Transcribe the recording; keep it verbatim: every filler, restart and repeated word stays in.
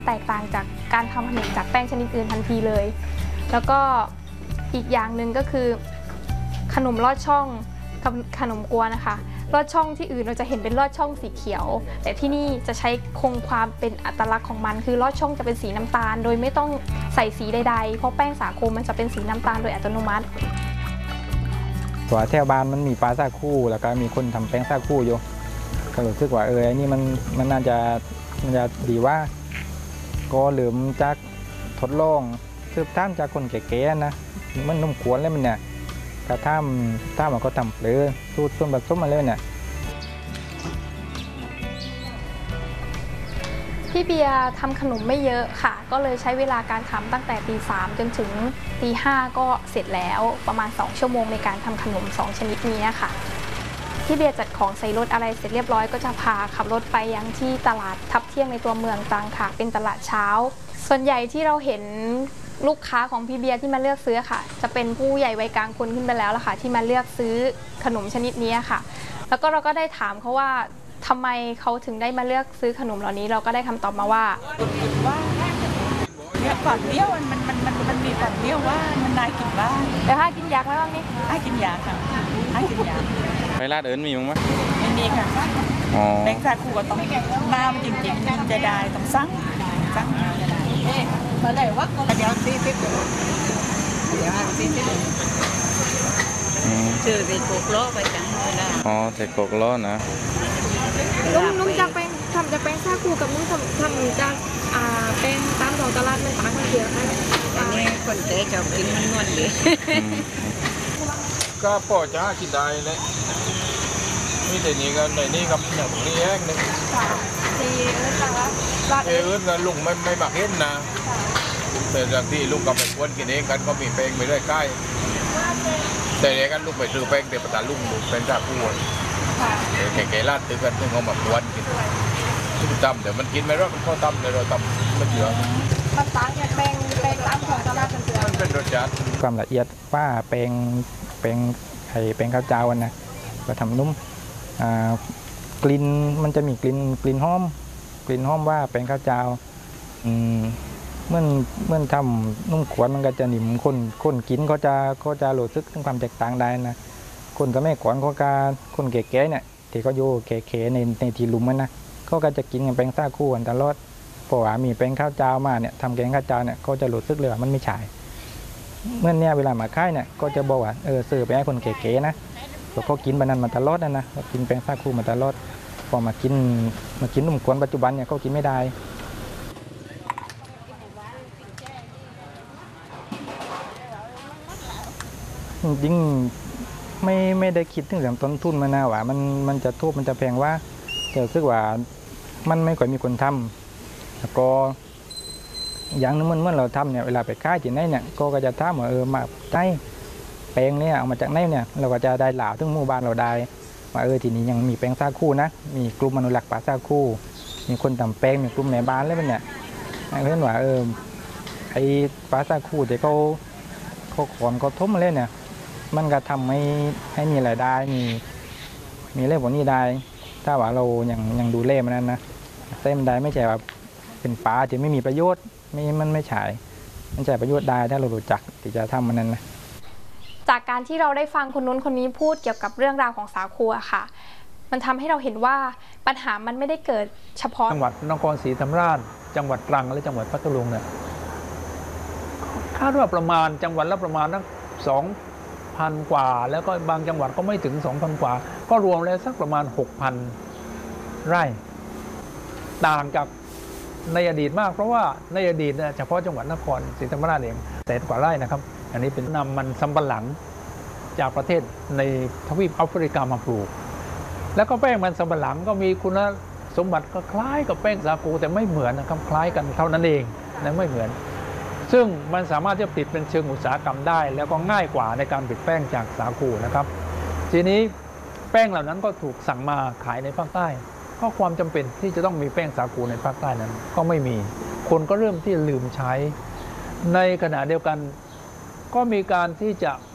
แตกต่างจากการทำขนมจากแป้งชนิดอื่นทันทีเลยแล้วก็อีกอย่างหนึ่งก็คือขนมลอดช่องกับขนมกวนนะคะลอดช่องที่อื่นเราจะเห็นเป็นลอดช่องสีเขียวแต่ที่นี่จะใช้คงความเป็นอัตลักษณ์ของมันคือลอดช่องจะเป็นสีน้ำตาลโดยไม่ต้องใส่สีใดๆเพราะแป้งสาคูมันจะเป็นสีน้ำตาลโดยอัตโนมัติตัวแถวบ้านมันมีปลาสาคูแล้วก็มีคนทำแป้งสาคูอยู่ก็รู้สึกว่าเออไอ้นี่มันมันน่าจะมันจะดีว่าก็ลืมจากทดลองสืบท่ามจากคนแก่ๆนะมันนุ่มขวนแล้วมันเนี่ยกระท่ามท่ามันก็ทำเลยสูตรส่วนผสมมาเลยเนี่ยพี่เบียร์ทำขนมไม่เยอะค่ะก็เลยใช้เวลาการทำตั้งแต่ตีสามจนถึงตีห้าก็เสร็จแล้วประมาณสองชั่วโมงในการทำขนมสองชนิดนี้ค่ะพี่เบียร์จัดของใส่รถอะไรเสร็จเรียบร้อยก็จะพาขับรถไปยังที่ตลาดทับเที่ยงในตัวเมืองตรังค่ะเป็นตลาดเช้าส่วนใหญ่ที่เราเห็นลูกค้าของพี่เบียร์ที่มาเลือกซื้อค่ะจะเป็นผู้ใหญ่วัยกลางคนขึ้นไปแล้วล่ะค่ะที่มาเลือกซื้อขนมชนิดนี้ค่ะแล้วก็เราก็ได้ถามเขาว่าทำไมเขาถึงได้มาเลือกซื้อขนมเหล่านี้เราก็ได้คำตอบมาว่าว่าเนี่ยฝันเนี้ยมันมันมันมันมีฝันเนี้ยว่ามันนายกินบ้างแต่ถ้ากินยาไหมบ้างนี่ให้กินยาค่ะให้กินยาไปร้านอื่นมีมั้งไหมไม่มีค่ะแบงค์สาคูก็ต้องมาจริงจริงจะได้ต้องสั่งสั่งมาเลยว่าเดี๋ยวซีซิปเดี๋ยวซีซิปชื่อเด็กโกกล้อไปจังเลยนะอ๋อเด็กโกกล้อนะนุ่มนุ่มจากแป้งทำจากแป้งสาคูกับนุ่มทำทำจากอ่าแป้งตามท้องตลาดมันต่างกันเยอะค่ะอันนี้คนเจ๊จะกินมันนวลดีก็พอจะกินได้เลยมีแต่นี้ก็ในนี้กับอย่างนี้เองนึงทีเอื่นนะคะเอออื่นก็ลุงไม่ไม่บักเห็นนะแต่อย่างที่ลุงกับไปควนกินเองกันก็มีแป้งไปด้วยใกล้แต่เด็กกันลุงไปซื้อแป้งเดี๋ยวประธานลุงดูแป้งจากผู้คนแก่ๆลาดตื้อกันซึ่งเขามาควนกินที่ตำเดี๋ยวมันกินไม่รอดเขาตำเดี๋ยวเราตำไม่เยอะมันต่างจากแป้งแป้งตามของตลาดกันเยอะมันเป็นรสชาติความละเอียดว่าแป้งแป้งไข่แป้งข้าวเจ้านะก็ทำนุ่มกลิ่นมันจะมีกลิ่นกลิ่นหอมกลิ่นหอมว่าแป้งข้าวเจ้าเมื่อเมื่อทำนุ่มขวนมันก็จะหนิ่มคนคนกินก็จะก็จะรู้สึกถึงความแตกต่างได้นะคนสมัยก่อนเขาการคนแก่ๆเนี่ยที่เขาอยู่แก่ๆในในที่ลุมมันนะเขาก็จะกินกันแป้งสาคูกันตลอดเพราะว่ามีแป้งข้าวเจ้ามาเนี่ยทำแกงข้าวเจ้าเนี่ยเขาจะรู้สึกเลยว่ามันไม่ใช่เมื่อเนี่ยเวลามาค่ายเนี่ยก็จะบอกว่าเออซื้อไปให้คนแก่ๆนะเขากินบานันมาตลอดนะนะเขากินแป้งสาคูมาตลอดพอมากินมากินนุ่มขวนปัจจุบันเนี่ยเขากินไม่ได้จริงไม่ไม่ได้คิดถึงเรื่องต้นทุนมานะว่ามันมันจะทุบมันจะแพงว่าแต่รู้สึกว่ามันไม่ค่อยมีคนทำแล้วก็อย่างนึงเมื่อเราทำเนี่ยเวลาไปค่ายที่ไหนเนี่ยก็จะถามว่าเออมาได้แป้งเนี่ยเอามาจากไหนเนี่ยเราก็จะได้หล่าถึงหมู่บ้านเราได้ว่าเออทีนี้ยังมีแป้งสาคูนะมีกลุ่มอนุรักษ์ปลาสาคูมีคนทำแป้งมีกลุ่มแม่บ้านแล้วมันเนี่ยเห็นว่าเออไอ้ปลาสาคูที่เขาเขาขอนเขาทุ่มเลยเนี่ยมันก็ทำให้ให้มีรายได้มีมีเรื่องพวกนี้ได้ถ้าว่าเรายังยังดูเล่มันนั้นนะเส้นได้ไม่ใช่ว่าเป็นปลาที่ไม่มีประโยชน์ไม่มันไม่ใช่มันใช่ประโยชน์ได้ถ้าเรารู้จักที่จะทำมันนั้นนะจากการที่เราได้ฟังคนนู้นคนนี้พูดเกี่ยวกับเรื่องราวของสาคูอะค่ะมันทำให้เราเห็นว่าปัญหามันไม่ได้เกิดเฉพาะจังหวัดนครศรีธรรมราชจังหวัดตรังและจังหวัดพัทลุงเนี่ยคาดว่าประมาณจังหวัดละประมาณนักสองพันกว่าแล้วก็บางจังหวัดก็ไม่ถึง สองพัน กว่าก็รวมแล้วสักประมาณ หกพัน ไร่ต่างจากในอดีตมากเพราะว่าในอดีตเนี่ยเฉพาะจังหวัดนครศรีธรรมราชเองแสนกว่าไร่นะครับอันนี้เป็นนำมันสำปะหลังจากประเทศในทวีปแอฟริกามาปลูกแล้วก็แป้งมันสำปะหลังก็มีคุณสมบัติก็คล้ายกับแป้งสาคูแต่ไม่เหมือนนะครับคล้ายกันเท่านั้นเองและไม่เหมือนซึ่งมันสามารถที่จะผลิตเป็นเชิงอุตสาหกรรมได้แล้วก็ง่ายกว่าในการผลิตแป้งจากสาคูนะครับทีนี้แป้งเหล่านั้นก็ถูกสั่งมาขายในภาคใต้ก็ความจำเป็นที่จะต้องมีแป้งสาคูในภาคใต้นั้นก็ไม่มีคนก็เริ่มที่ลืมใช้ในขณะเดียวกันก็มีการที่จะ